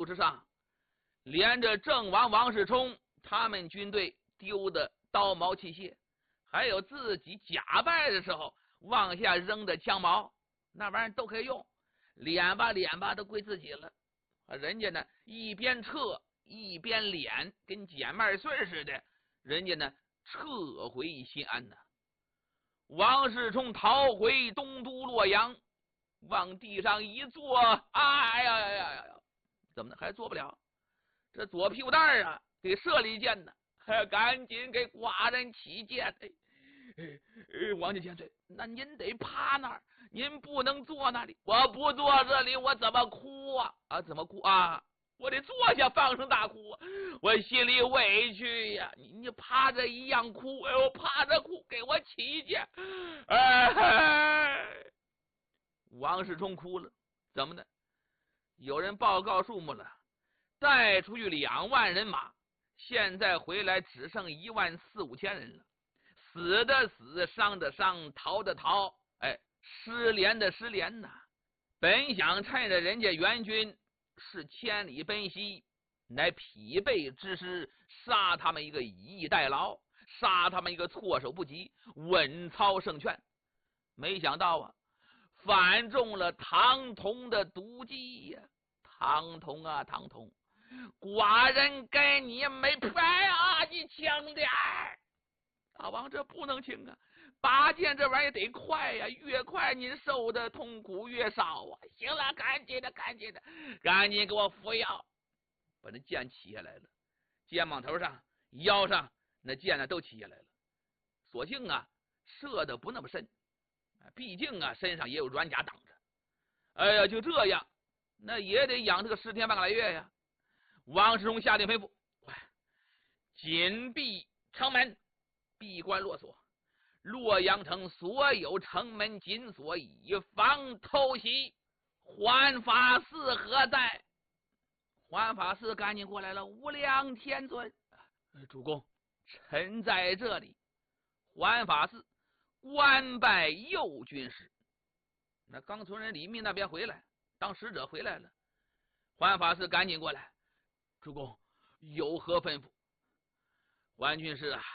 事上，连着郑王王世充他们军队丢的刀矛器械，还有自己假败的时候往下扔的枪矛，那玩意儿都可以用，敛吧都归自己了。人家呢一边撤一边敛，跟捡麦穗似的，人家呢撤回新安呢。王世充逃回东都洛阳，往地上一坐，哎呀，怎么的还坐不了？这左屁股蛋啊给射了一箭呢，还赶紧给寡人起箭。王家千岁，那您得趴那儿，您不能坐那里。我不坐这里，我怎么哭啊？怎么哭啊？我得坐下放声大哭，我心里委屈呀！你趴着一样哭，哎呦，趴着哭，给我起箭！王世充哭了，怎么的？有人报告数目了，带出去2万人马，现在回来只剩14000-5000人了。死的死，伤的伤，逃的逃，失联的失联呐！本想趁着人家援军是千里奔袭，乃疲惫之时，杀他们一个以逸待劳，杀他们一个措手不及，稳操胜券。没想到啊，反中了唐同的毒计呀！唐同啊，唐同，寡人跟你没牌啊！你轻点儿。大王，这不能轻啊！拔剑这玩意儿得快呀，越快您受的痛苦越少啊！行了，赶紧给我服药，把那剑起下来了，肩膀头上、腰上那剑呢都起下来了。所幸啊，射的不那么深，毕竟啊身上也有软甲挡着。哎呀，就这样，那也得养这个10天半个来月呀。王世充下令吩咐：快紧闭城门，闭关落锁，洛阳城所有城门紧锁，以防偷袭。桓法寺何在？桓法寺赶紧过来了。无量天尊，主公，臣在这里。桓法寺官拜右军师。那刚从人李密那边回来，当使者回来了。桓法寺赶紧过来，主公有何吩咐？桓军师啊，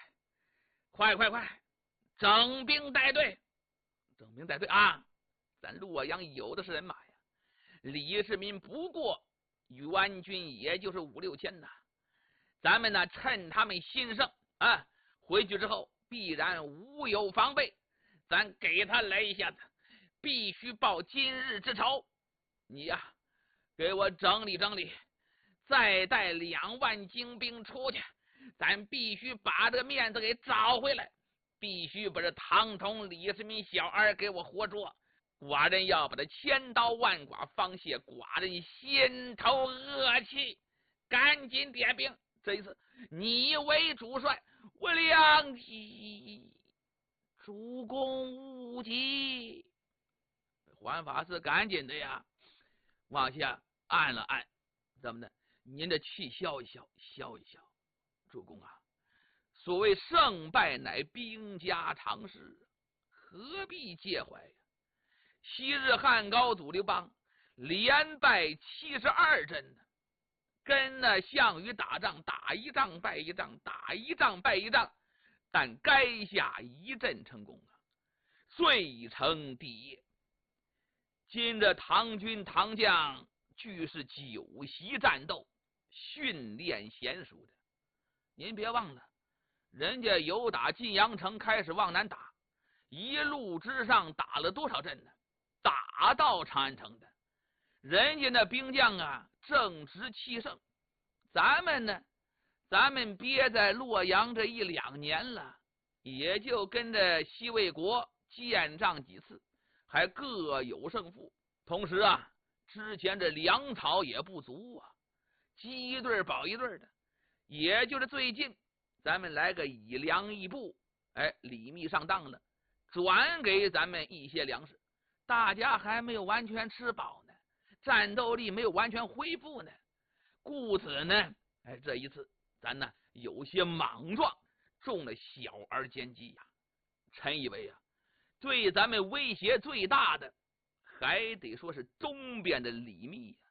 快，整兵带队啊！咱洛阳有的是人马呀，李世民不过援军也就是5-6千呐。咱们呢趁他们兴盛啊，回去之后必然无有防备，咱给他来一下子，必须报今日之仇。你呀，给我整理整理，再带2万精兵出去，咱必须把这个面子给找回来，必须把这唐同李世民小儿给我活捉。寡人要把他千刀万剐，方泄寡人心头恶气。赶紧点兵，这一次你为主帅，我良计。主公勿急。桓法师赶紧的呀，往下按了按，怎么的？您的气消一消。主公啊，所谓胜败乃兵家常事，何必介怀呀？昔日汉高祖刘邦连败72阵呢，跟那项羽打仗，打一仗败一仗，打一仗败一仗，但垓下一阵成功啊，遂成帝业。今这唐军唐将俱是久习战斗，训练娴熟的。您别忘了，人家由打晋阳城开始往南打，一路之上打了多少阵呢？打到长安城的，人家那兵将啊正值气盛。咱们呢，咱们憋在洛阳这1-2年了，也就跟着西魏国见仗几次，还各有胜负。同时啊，之前这粮草也不足啊，饥一顿饱一顿的。也就是最近咱们来个以粮易布，李密上当了，转给咱们一些粮食，大家还没有完全吃饱呢，战斗力没有完全恢复呢。故此呢，这一次咱呢有些莽撞，中了小儿奸计呀。臣以为啊，对咱们威胁最大的还得说是东边的李密呀。